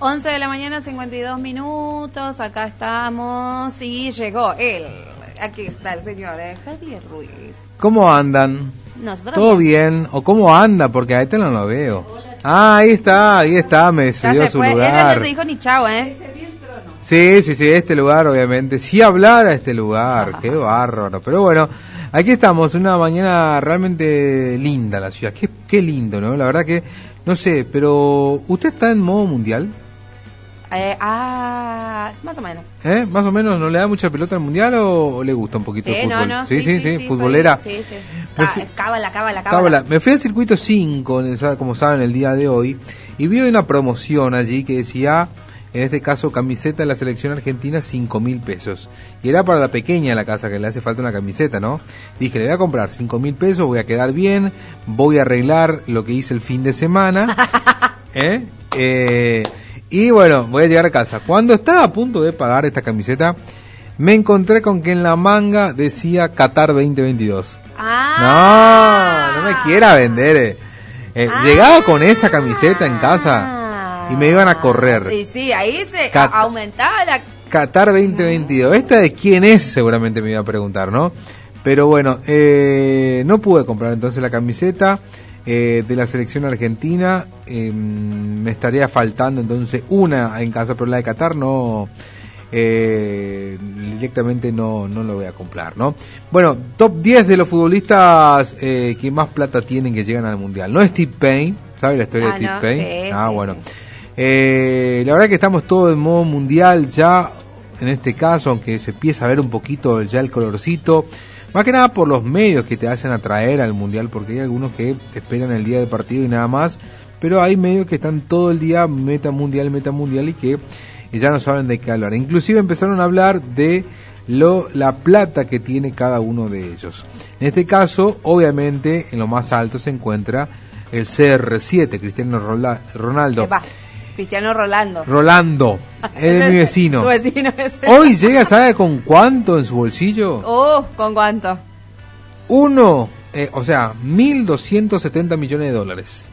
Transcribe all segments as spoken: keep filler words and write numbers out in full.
once de la mañana, cincuenta y dos minutos, acá estamos y llegó él. Aquí está el señor eh, Javier Ruiz. ¿Cómo andan? Nosotros ¿Todo bien? bien? ¿O cómo anda? Porque a este no lo veo. Ah, ahí está, ahí está, me cedió su fue. lugar. Ella no te dijo ni chao, ¿eh? Sí, sí, sí, este lugar obviamente. Sí hablar a este lugar, ajá. Qué bárbaro. Pero bueno, aquí estamos, una mañana realmente linda la ciudad. Qué, qué lindo, ¿no? La verdad que, no sé, pero ¿usted está en modo mundial? Eh, ah, más o menos. ¿Eh? ¿Más o menos no le da mucha pelota al mundial o, o le gusta un poquito sí, el fútbol? No, no, sí, sí, sí, sí, sí futbolera. Soy, sí, sí. Fui, cábala, cábala, cábala. cábala. Me fui al circuito cinco, como saben, el día de hoy, y vi una promoción allí que decía, en este caso, camiseta de la selección argentina, cinco mil pesos. Y era para la pequeña de la casa, que le hace falta una camiseta, ¿no? Dije, le voy a comprar cinco mil pesos, voy a quedar bien, voy a arreglar lo que hice el fin de semana. ¿Eh? Eh... Y bueno, voy a llegar a casa. Cuando estaba a punto de pagar esta camiseta, me encontré con que en la manga decía Qatar veinte veintidós. Ah. No, no me quiera vender. Eh. Eh, ah. Llegaba con esa camiseta en casa y me iban a correr. Sí, sí, ahí se Cat- aumentaba la... Qatar veinte veintidós. ¿Esta de quién es? Seguramente me iba a preguntar, ¿no? Pero bueno, eh, no pude comprar entonces la camiseta. Eh, de la selección argentina, eh, me estaría faltando entonces una en casa, pero la de Qatar no, eh, directamente no, no lo voy a comprar, ¿no? Bueno, top diez de los futbolistas eh, que más plata tienen que llegan al mundial. No es Steve Payne, ¿sabe la historia ah, de Steve no, Payne? Sí, ah, sí, bueno. Sí. Eh, la verdad que estamos todos en modo mundial ya, en este caso, aunque se empieza a ver un poquito ya el colorcito. Más que nada por los medios que te hacen atraer al mundial, porque hay algunos que esperan el día del partido y nada más, pero hay medios que están todo el día meta mundial, meta mundial y que ya no saben de qué hablar. Inclusive empezaron a hablar de lo la plata que tiene cada uno de ellos. En este caso, obviamente, en lo más alto se encuentra el C R siete, Cristiano Ronaldo. Epa. Cristiano Rolando. Rolando, él es mi vecino. Tu vecino es el... Hoy llega, ¿sabe con cuánto en su bolsillo? Oh, ¿con cuánto? Uno, eh, o sea, mil doscientos setenta millones de dólares.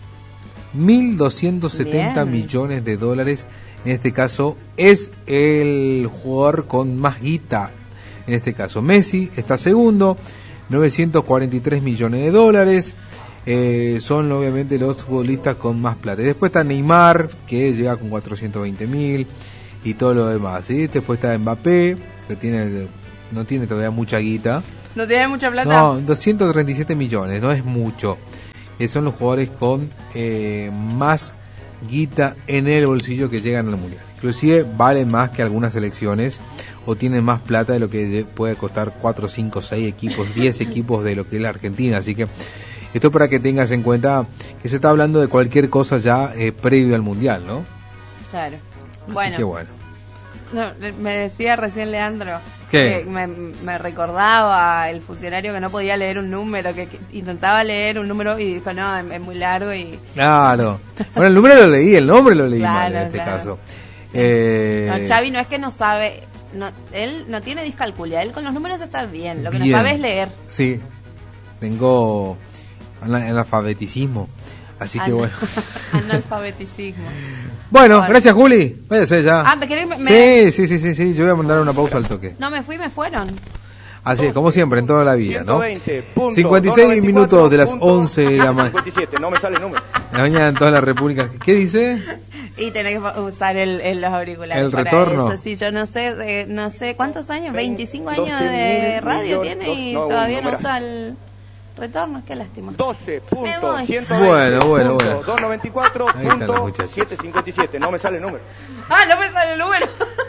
mil doscientos setenta millones de dólares. En este caso, es el jugador con más guita. En este caso, Messi está segundo, novecientos cuarenta y tres millones de dólares. Eh, son obviamente los futbolistas con más plata. Y después está Neymar, que llega con cuatrocientos veinte mil y todo lo demás, ¿sí? Después está Mbappé, que tiene no tiene todavía mucha guita. ¿No tiene mucha plata? No, doscientos treinta y siete millones, no es mucho. Eh, son los jugadores con eh, más guita en el bolsillo que llegan al mundial. Inclusive valen más que algunas selecciones o tienen más plata de lo que puede costar cuatro, cinco, seis equipos, diez equipos de lo que es la Argentina. Así que esto para que tengas en cuenta que se está hablando de cualquier cosa ya eh, previo al mundial, ¿no? Claro. Así bueno. que bueno. No, me decía recién Leandro ¿Qué? que me, me recordaba el funcionario que no podía leer un número, que, que intentaba leer un número y dijo, no, es, es muy largo y... Claro. Bueno, el número lo leí, el nombre lo leí claro, mal en este claro. caso. Eh... No, Xavi no es que no sabe, no, él no tiene discalculia, él con los números está bien, lo que bien. no sabe es leer. Sí, tengo analfabeticismo, así que Anal- bueno. Analfabeticismo. Bueno, Bueno. gracias Juli, váyase ya. Ah, ¿me querés? Me, Sí, sí, sí, sí, sí, yo voy a mandar una pausa al toque. No, me fui, me fueron. Así es, como siempre, en toda la vida, ¿no? ciento veinte punto cincuenta y seis minutos de las once de la, ma- cincuenta y siete, no me sale el número. la mañana en toda la República. ¿Qué dice? Y tenés que usar el, el- los auriculares El para retorno. eso. Sí, yo no sé, eh, no sé cuántos años, veinticinco años doce de mil radio millones, tiene y dos- no, todavía no numeral. usa el retorno. Qué lástima. doce Me punto voy. ciento veinte Bueno, bueno, punto bueno. doscientos noventa y cuatro Ahí están los punto muchachos. setecientos cincuenta y siete, no me sale el número. Ah, no me sale el número.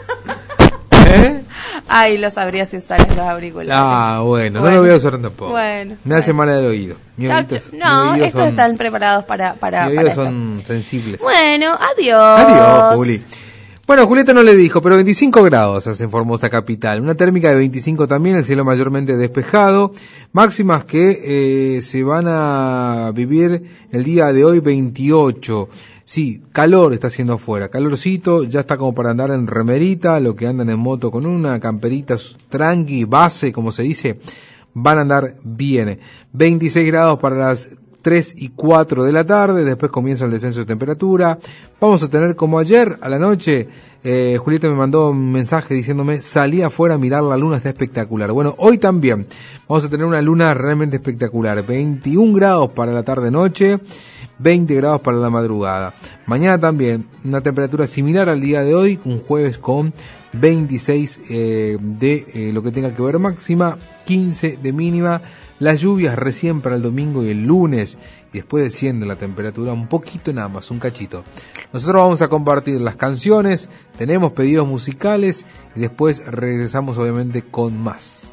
¿Eh? Ay, lo sabría si usar los auriculares. Ah, bueno, no Bueno. lo voy a usar tampoco. Bueno, Me hace bueno. mal el oído. Mi Chau, oído chau. es- No, mi oído estos son- están preparados para, para, mis para oídos esto. son sensibles. Bueno, adiós. Adiós, Juli. Bueno, Julieta no le dijo, pero veinticinco grados hace en Formosa capital. Una térmica de veinticinco también, el cielo mayormente despejado. Máximas que eh, se van a vivir el día de hoy, veintiocho. Sí, calor está haciendo afuera, calorcito, ya está como para andar en remerita, lo que andan en moto con una camperita tranqui, base, como se dice, van a andar bien. veintiséis grados para las tres y cuatro de la tarde, después comienza el descenso de temperatura. Vamos a tener como ayer a la noche, eh, Julieta me mandó un mensaje diciéndome, salí afuera a mirar la luna, está espectacular. Bueno, hoy también vamos a tener una luna realmente espectacular, veintiún grados para la tarde-noche, veinte grados para la madrugada. Mañana también una temperatura similar al día de hoy, un jueves con veintiséis eh, de eh, lo que tenga que ver máxima, quince de mínima. Las lluvias recién para el domingo y el lunes, y después desciende la temperatura un poquito nada más, un cachito. Nosotros vamos a compartir las canciones, tenemos pedidos musicales y después regresamos obviamente con más.